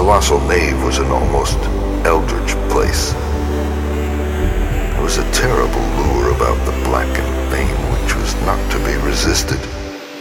colossal nave was an almost eldritch place. There was a terrible lure about the blackened vein which was not to be resisted.